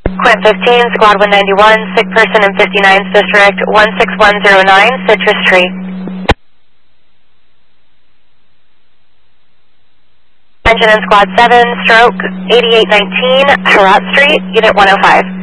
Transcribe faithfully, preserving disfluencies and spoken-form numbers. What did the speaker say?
Quint fifteen, Squad one ninety-one, sick person in fifty-ninth District, one six one zero nine, Citrus Tree. Engine in Squad seven, stroke eighty-eight nineteen, Harat Street, Unit one oh five.